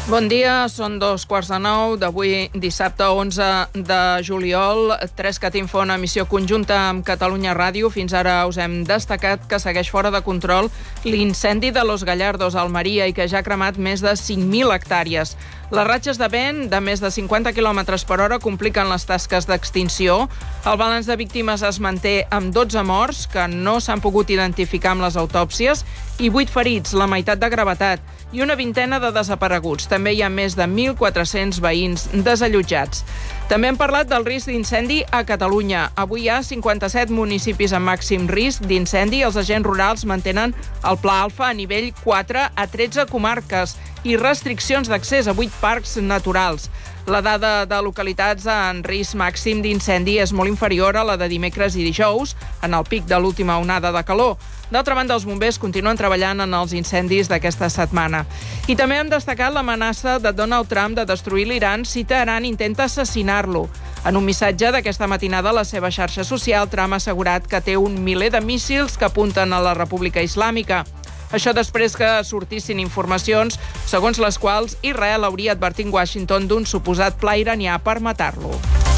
Bon dia, són 8:45 d'avui, dissabte 11 de juliol. 3CAT fa una emissió conjunta amb Catalunya Ràdio. Fins ara us hem destacat que segueix fora de control l'incendi de Los Gallardos, a Almeria, i que ja ha cremat més de 5.000 hectàrees. Les ratxes de vent de més de 50 km/h compliquen les tasques d'extinció. El balanç de víctimes es manté amb 12 morts, que no s'han pogut identificar amb les autòpsies, i 8 ferits, la meitat de gravetat, i una vintena de desapareguts. També hi ha més de 1.400 veïns desallotjats. També hem parlat del risc d'incendi a Catalunya. Avui hi ha 57 municipis amb màxim risc d'incendi. Els agents rurals mantenen el Pla Alfa a nivell 4 a 13 comarques i restriccions d'accés a 8 parcs naturals. La dada de localitats en risc màxim d'incendi és molt inferior a la de dimecres i dijous, en el pic de l'última onada de calor. D'altra banda, els bombers continuen treballant en els incendis d'aquesta setmana. I també hem destacat l'amenaça de Donald Trump de destruir l'Iran si Teheran intenta assassinar-lo. En un missatge d'aquesta matinada a la seva xarxa social, Trump ha assegurat que té un miler de míssils que apunten a la República Islàmica. Això després que sortissin informacions segons les quals Israel hauria advertit Washington d'un suposat pla iranià per matar-lo.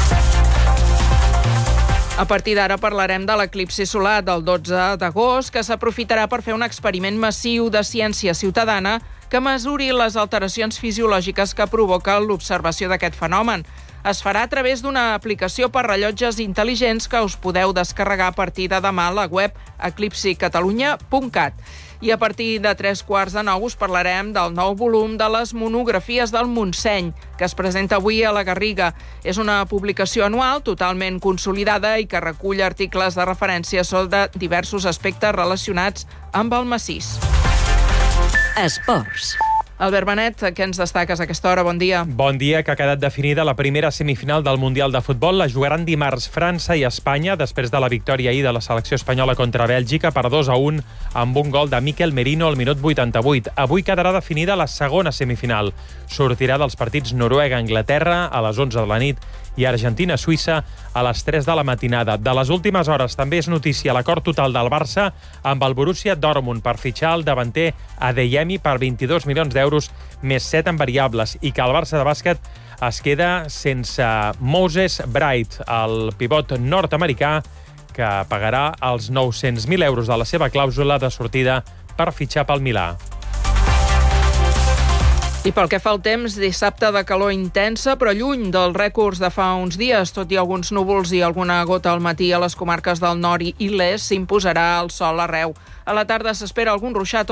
A partir d'ara parlarem de l'eclipsi solar del 12 d'agost, que s'aprofitarà per fer un experiment massiu de ciència ciutadana que mesuri les alteracions fisiològiques que provoca l'observació d'aquest fenomen. Es farà a través d'una aplicació per rellotges intel·ligents que us podeu descarregar a partir de demà a la web eclipsicatalunya.cat. I a partir de 8:45 us parlarem del nou volum de les monografies del Montseny, que es presenta avui a la Garriga. És una publicació anual totalment consolidada i que recull articles de referència sobre diversos aspectes relacionats amb el massís. Esports. Albert Benet, què ens destaques a aquesta hora? Bon dia. Bon dia, que ha quedat definida la primera semifinal del Mundial de Futbol. La jugaran dimarts França i Espanya, després de la victòria ahir de la selecció espanyola contra Bèlgica per 2-1, amb un gol de Mikel Merino al minut 88. Avui quedarà definida la segona semifinal. Sortirà dels partits Noruega-Anglaterra a les 11 de la nit i Argentina-Suïssa a les 3 de la matinada. De les últimes hores també és notícia l'acord total del Barça amb el Borussia Dortmund per fitxar el davanter Adeyemi per 22 milions d'euros més 7 en variables, i que el Barça de bàsquet es queda sense Moses Bright, el pivot nord-americà, que pagarà els 900.000 euros de la seva clàusula de sortida per fitxar pel Milà. I pel que fa al temps, dissabte de calor intensa, però lluny dels rècords de fa uns dies. Tot i alguns núvols i alguna gota al matí a les comarques del nord i l'est, s'imposarà el sol arreu. A la tarda s'espera algun ruixat